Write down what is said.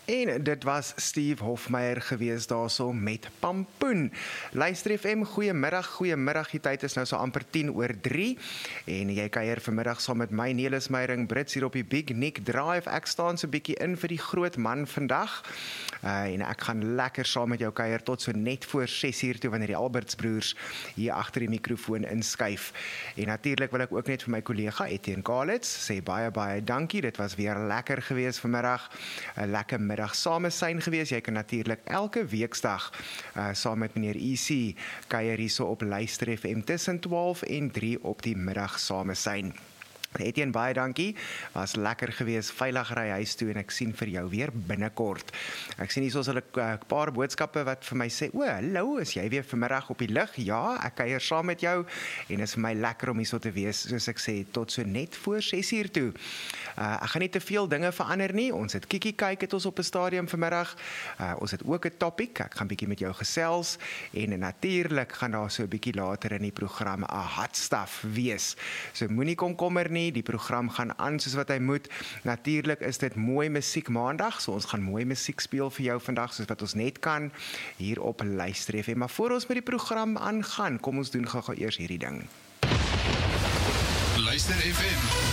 En dit was Steve Hofmeyer gewees daarso met Pampoen. Luister FM, goeiemiddag, die tyd is nou so amper 2:10 en jy kuier vanmiddag saam met my Nelis Meyering Brits hier op die Big Nick Drive. Ek staan so 'n bietjie in vir die groot man vandag en ek gaan lekker saam met jou kuier tot so net voor 6:00 toe wanneer die Albertsbroers hier agter die mikrofoon inskuif. En natuurlik wil ek ook net vir my kollega Etienne Kalitz sê baie dankie, dit was weer lekker gewees vanmiddag, 'n lekker middag samesyn gewees. Jy kan natuurlik elke weeksdag saam met meneer EC kuier hierso op Luister FM tussen 12 en 3 op die middag samesyn. Etienne, baie dankie, was lekker gewees, veilig ry huis toe en ek sien vir jou weer binnekort. Ek sien hier so 'n paar boodskappe wat vir my sê, hallo, is jy weer vanmiddag op die lug? Ja, ek kuier saam met jou en is vir my lekker om hier so te wees, soos ek sê, tot so net voor 6:00 toe. Ek gaan nie te veel dinge verander nie, ons het Kiki kyk het ons op 'n stadium vanmiddag, ons het ook 'n topic, ek gaan bietjie met jou gesels en natuurlik gaan daar so 'n bietjie later in die program 'n hot stuff wees. So moenie komkommer nie, die program gaan aan soos wat hy moet. Natuurlik is dit mooi musiek maandag, so ons gaan mooi musiek speel vir jou vandag, soos wat ons net kan, hier op Luister FM. Maar voor ons met die program aangaan, kom ons doen gou eers hierdie ding. Luister FM